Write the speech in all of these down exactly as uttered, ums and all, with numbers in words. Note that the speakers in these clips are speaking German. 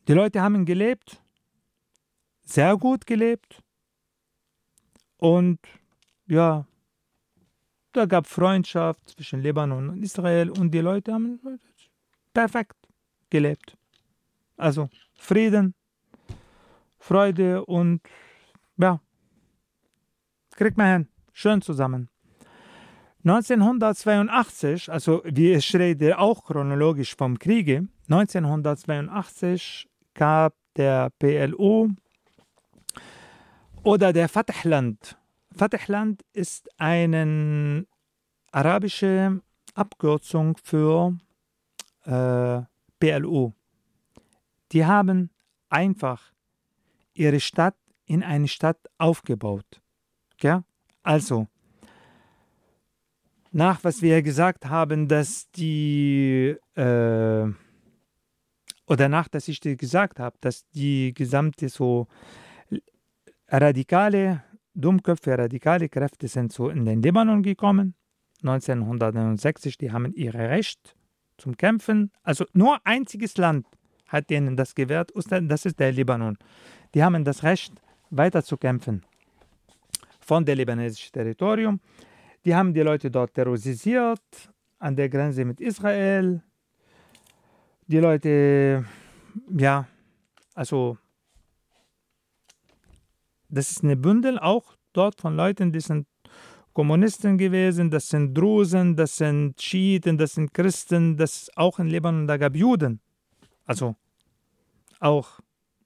Die Leute haben gelebt, sehr gut gelebt. Und ja, da gab Freundschaft zwischen Libanon und Israel und die Leute haben perfekt gelebt. Also Frieden, Freude und ja, kriegt man hin. Schön zusammen. neunzehnhundertzweiundachtzig, also wie ich rede auch chronologisch vom Kriege, neunzehnhundertzweiundachtzig gab der P L O oder der Fatahland. Fatahland ist eine arabische Abkürzung für äh, P L O. Die haben einfach ihre Stadt in eine Stadt aufgebaut. Ja? Also, nach was wir gesagt haben, dass die, äh, oder nach, dass ich dir gesagt habe, dass die gesamte so radikale, Dummköpfe, radikale Kräfte sind so in den Libanon gekommen, neunzehnhundertneunundsechzig, die haben ihr Recht zum Kämpfen, also nur ein einziges Land hat denen das gewährt, das ist der Libanon. Die haben das Recht, weiter zu kämpfen von dem libanesischen Territorium. Die haben die Leute dort terrorisiert, an der Grenze mit Israel. Die Leute, ja, also, das ist ein Bündel auch dort von Leuten, die sind Kommunisten gewesen, das sind Drusen, das sind Schiiten, das sind Christen, das auch in Libanon, da gab Juden. Also, auch,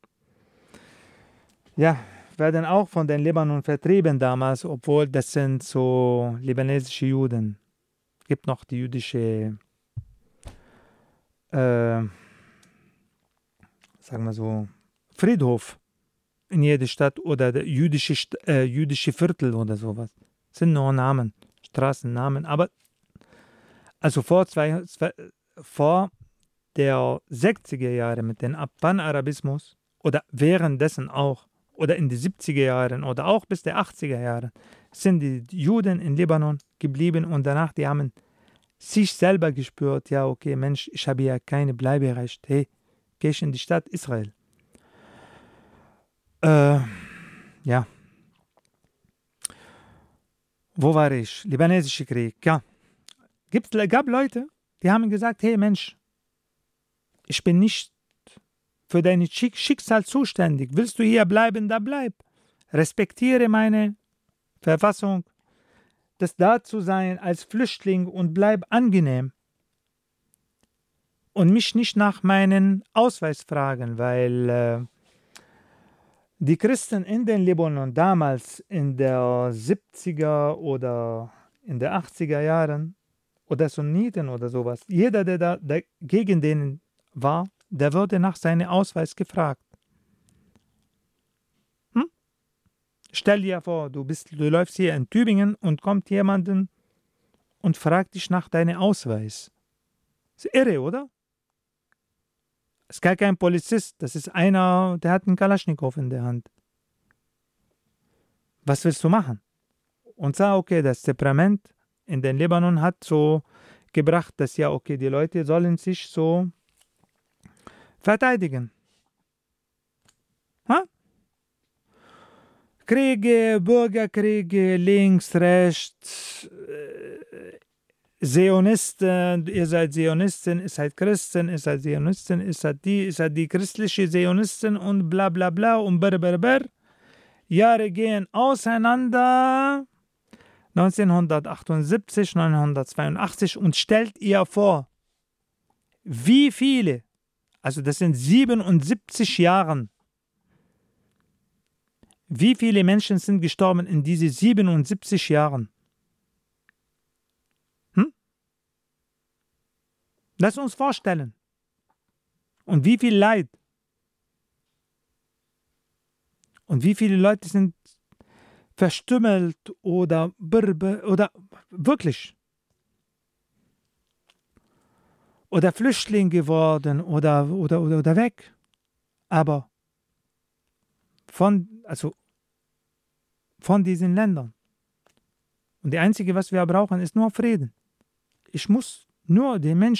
ja, werden auch von den Libanon vertrieben damals, obwohl das sind so libanesische Juden. Es gibt noch die jüdische, äh, sagen wir so, Friedhof in jeder Stadt oder der jüdische, äh, jüdische Viertel oder sowas. Das sind nur Namen, Straßennamen. Aber also vor, zwei, zwei, vor der sechziger Jahre mit dem Panarabismus oder währenddessen auch, oder in die siebziger Jahren oder auch bis der achtziger Jahre sind die Juden in Libanon geblieben und danach, die haben sich selber gespürt, ja, okay, Mensch, ich habe ja keine Bleiberecht, hey, gehe ich in die Stadt Israel. Äh, ja. Wo war ich? Libanesischer Krieg, ja. Gibt, gab Leute, die haben gesagt, hey Mensch, ich bin nicht für dein Schicksal zuständig. Willst du hier bleiben, da bleib. Respektiere meine Verfassung, das da zu sein als Flüchtling und bleib angenehm. Und mich nicht nach meinem Ausweis fragen, weil äh, die Christen in den Libanon damals in der siebziger oder in der achtziger Jahren oder Sunniten oder sowas, jeder, der da der gegen den war, der wurde nach seinem Ausweis gefragt. Hm? Stell dir vor, du, bist, du läufst hier in Tübingen und kommt jemanden und fragt dich nach deinem Ausweis. Ist irre, oder? Ist gar kein Polizist, das ist einer, der hat einen Kalaschnikow in der Hand. Was willst du machen? Und sag, okay, das Temperament in den Libanon hat so gebracht, dass ja, okay, die Leute sollen sich so verteidigen. Ha? Kriege, Bürgerkriege, links, rechts, äh, Zionisten, ihr seid Zionisten, ihr seid Christen, ihr seid Zionisten, ihr seid die, ihr seid die christliche Zionisten und bla bla bla und ber ber ber. Jahre gehen auseinander. neunzehnhundertachtundsiebzig, neunzehnhundertzweiundachtzig und stellt ihr vor, wie viele, also das sind siebenundsiebzig Jahre, wie viele Menschen sind gestorben in diese siebenundsiebzig Jahren? Hm? Lass uns vorstellen. Und wie viel Leid? Und wie viele Leute sind verstümmelt oder birbe, oder wirklich oder Flüchtling geworden oder, oder, oder, oder weg. Aber von, also von diesen Ländern. Und das Einzige, was wir brauchen, ist nur Frieden. Ich muss nur den Menschen